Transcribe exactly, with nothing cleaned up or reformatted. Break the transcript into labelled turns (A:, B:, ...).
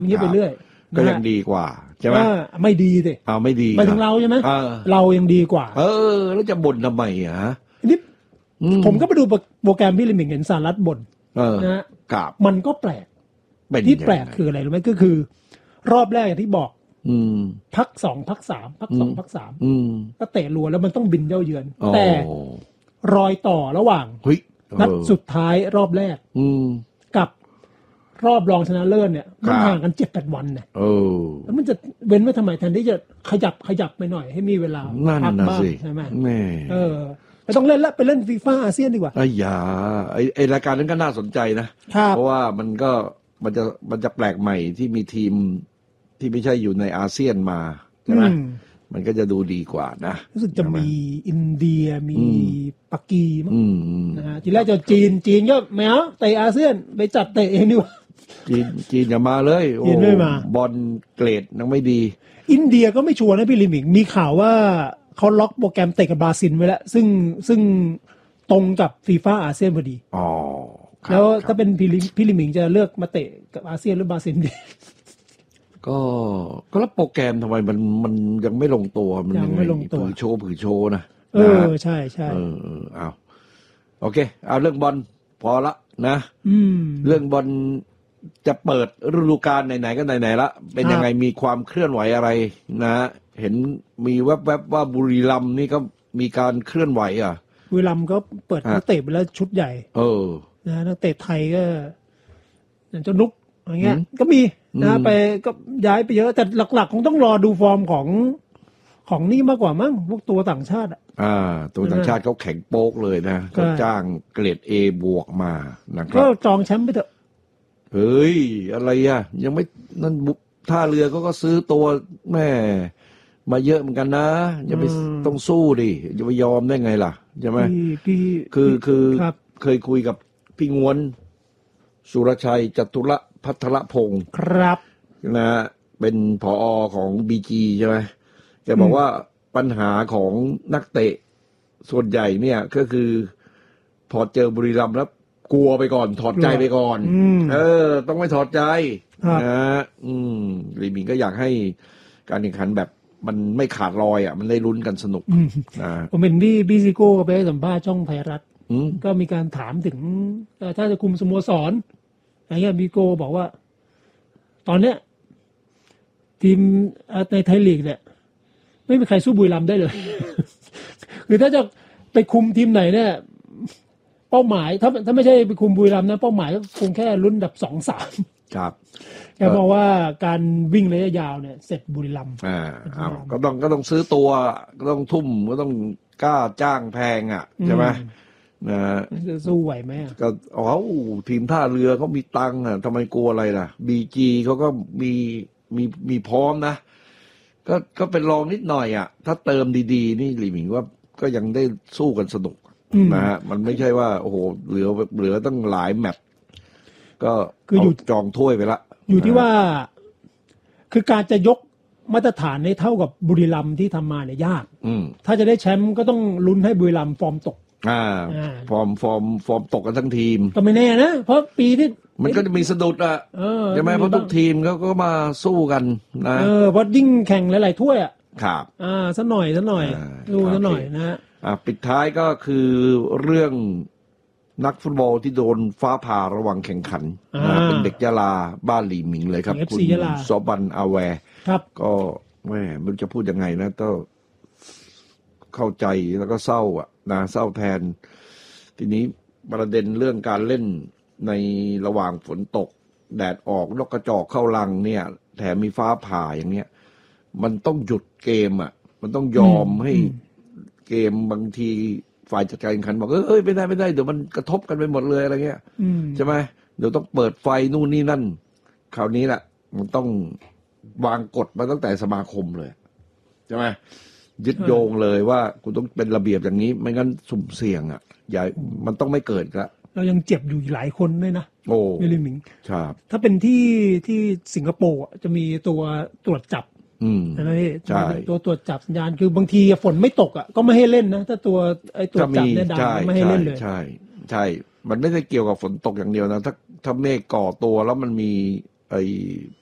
A: งี้ไปเรื่อย
B: ก็ยังดีกว่าใช่ไหม
A: ไม่ดีสิ
B: เอาไม่ดี
A: ไปถึงเราใช่ไหมเรายังดีกว่า
B: เออแล้วจะบ่นทำไมอ่ะ
A: นี่ผมก็ไปดูโปรแกรมพี่ลิมิงเห็นสารัฐบ่นนะมันก็แปลกที่แปลกคืออะไรรู้ไหมก็คือรอบแรกอย่างที่บอกพักสองพักสามพักสองพักสามก็เตะรัวแล้วมันต้องบินเย้าเยือนแต่รอยต่อระหว่างนัดสุดท้ายรอบแรกกับรอบรองชนะเลิศเนี่ยมันห่างกันเจ็ดแปดวันเนี่ยแล้วมันจะเว้นไว้ทำไมแทนที่จะขยับขยับไปหน่อยให้มีเวลาพักบ้างใช่ไหมเออไม่ต้องเล่นละไปเล่นฟีฟ่าอาเซียนดีกว่า
B: ไอ้ยาไอ้ไอ้รายการนั้นก็น่าสนใจนะเพราะว่ามันก็มันจะมันจะแปลกใหม่ที่มีทีมที่ไม่ใช่อยู่ในอาเซียนมาใช่ไหมมันก็จะดูดีกว่านะ
A: รู้สึกจะมีอินเดียมีปากีมั้งนะฮะทีแรกจะจีนจีนก็ไม่เอาเตะอาเซียนไปจัดเตะเองดีกว่า
B: จีนจีนอย่ามาเลย
A: จีนไม่มา
B: บอลเกรดยังไม่ดี
A: อินเดียก็ไม่ชัวร์นะพี่ลิมิงมีข่าวว่าเขาล็อกโปรแกรมเตะกับบราซิลไว้แล้วซึ่งซึ่งตรงกับฟีฟ่าอาเซียนพอดี
B: อ๋อ
A: แล้วถ้าเป็นพี่ลิมิงจะเลือกมาเตะกับอาเซียนหรือบราซิลดี
B: ก็ก็แล้วโปรแกรมทำไมมันมันยังไม่ลงตัวมัน
A: ยังไม่ลงตัว
B: ผือโชว์ผือโชว์นะ
A: เออใช่ใช่
B: เออเอาโอเคเอาเรื่องบอลพอละนะ
A: อืม
B: เรื่องบอลจะเปิดฤดูกาลไหนๆก็ไหนๆละเป็นยังไงมีความเคลื่อนไหวอะไรนะเห็นมีแวบๆว่าบุรีรัมย์นี่ก็มีการเคลื่อนไหวอ่ะ
A: บุรีรัมย์ก็เปิดนักเตะไปแล้วชุดใหญ่
B: เออ
A: นะนักเตะไทยก็อย่างเจ้านุกอย่างเงี้ยก็มีนะไปก็ย้ายไปเยอะแต่หลักๆคงต้องรอดูฟอร์มของของนี่มากกว่ามั้งพวกตัวต่างชาติอ่ะ
B: อ่าตัวต่างชาติเขาแข็งโป๊กเลยนะเขาจ้างเกรด A บวกมานะครับ
A: ก็จองแชมป์ไปเถอะ
B: เฮ้ยอะไรอ่ะยังไม่นั่นท่าเรือเขาก็ซื้อตัวแม่มาเยอะเหมือนกันนะอย่าไปต้องสู้ดิจะไปยอมได้ไงล่ะใช่ไหม
A: พี่
B: คือคือเคยคุยกับพี่งวนสุรชัยจตุรพัทรพงศ์
A: ครับ
B: นะเป็นผอของ บี จี ใช่ไหมแกบอกว่าปัญหาของนักเตะส่วนใหญ่เนี่ยก็คือพอเจอบุรีรัมย์แล้วกลัวไปก่อนถอดใจไปก่อนเออต้องไม่ถอดใจนะอืมลีมิงก็อยากให้การแข่งขันแบบมันไม่ขาดรอยอ่ะมันได้ลุ้นกันสนุกนะ
A: ผมเป็นพี่พี่ซิโก้ไปสัมภาษณ์ช่องไทยรัฐก็มีการถามถึงถ้าจะคุมสโมสรอะไรเงี้ยพี่โก้บอกว่าตอนเนี้ยทีมในไทยลีกเนี่ยไม่มีใครสู้บุรีรัมย์ได้เลย คือถ้าจะไปคุมทีมไหนเนี่ยเป้าหมายถ้าถ้าไม่ใช่ไปคุมบุรีรัมย์นะเป้าหมายก็คงแค่ลุ้นดับสองสาม
B: ครับ
A: แกบอกว่าการวิ่งระยะยาวเนี่ยเสร็จบุรีรัมย์
B: อ่าอ้าวก็ต้องก็ต้องซื้อตัวก็ต้องทุ่มก็ต้องกล้าจ้างแพงอ่ะใช่ไหมนะ
A: จะสู้ไหวไหม
B: ก็อ๋อทีมท่าเรือเขามีตังค์อ่ะทำไมกลัวอะไรล่ะ บี จี เขาก็มีมีมีพร้อมนะก็ก็เป็นรองนิดหน่อยอ่ะถ้าเติมดีๆนี่หลีหมิงว่าก็ยังได้สู้กันสนุกนะฮะมันไม่ใช่ว่าโอ้โหเหลือเหลือตั้งหลายแมตช์ก็
A: คืออยู่
B: จองถ้วยไปละ
A: อยู่ที่ว่าคือการจะยกมาตรฐานให้เท่ากับบุรีรัมย์ที่ทำมาเนี่ยยากถ้าจะได้แชมป์ก็ต้องลุ้นให้บุรีรัมย์ฟอร์มตก
B: อ่าฟอร์มฟอร์มฟอร์มตกกันทั้งทีม
A: ก็ไม่แน่นะเพราะปีที่
B: มันก็จะมีสะดุดอ่ะใช่ไหมเพราะทุกทีมเขาก็มาสู้กันนะ
A: เออเพราะยิ่งแข่งหลายๆถ้วยอ่ะ
B: ครับ
A: อ่าสักหน่อยสักหน่อยดูสักหน่อยนะ
B: อ่าปิดท้ายก็คือเรื่องนักฟุตบอลที่โดนฟ้าผ่าระหว่างแข่งขันนะเป็นเด็กยะลาบ้านหลีหมิงเลยครับคุณซอบันอาแวร์ก็แม่ไม่รู้จะพูดยังไงนะก็เข้าใจแล้วก็เศร้าอ่ะนะเศร้าแทนทีนี้ประเด็นเรื่องการเล่นในระหว่างฝนตกแดดออกนกกระจอกเข้ารังเนี่ยแถมมีฟ้าผ่าอย่างเนี้ยมันต้องหยุดเกมอ่ะมันต้องยอมให้เกมบางทีฝ่ายจัดการแข่งขันบอกเอ้ยไม่ได้ไม่ได้เดี๋ยวมันกระทบกันไปหมดเลยอะไรเงี้ยใช่ไหมเดี๋ยวต้องเปิดไฟนู่นนี่นั่นคราวนี้แหละมันต้องวางกฎมาตั้งแต่สมาคมเลยใช่ไหมยึดโยงเลยว่ากูต้องเป็นระเบียบอย่างนี้ไม่งั้นสุ่มเสี่ยงอ่ะอย่ามันต้องไม่เกิดละ
A: เรายังเจ็บอยู่หลายคนด้วยนะ
B: โอ้
A: มิลิมิง
B: ครับ
A: ถ้าเป็นที่ที่สิงคโปร์จะมีตัวตรวจจับนะพี่ตัวตรวจจับสัญญาณคือบางทีฝนไม่ตกอ่ะก็ไม่ให้เล่นนะถ้าตัวไอ้ตรวจจับเนี่ยดังไม่ให้เล่นเลย
B: ใช่ใช่มันไม่ได้เกี่ยวกับฝนตกอย่างเดียวนะถ้าถ้าเมฆก่อตัวแล้วมันมีไอ้